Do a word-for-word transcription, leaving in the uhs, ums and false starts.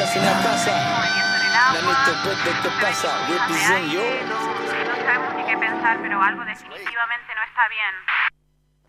noticias en la casa. Nanito Pepe, ¿qué pasa? Represent yo. No sabemos ni qué pensar, pero algo definitivamente no está bien.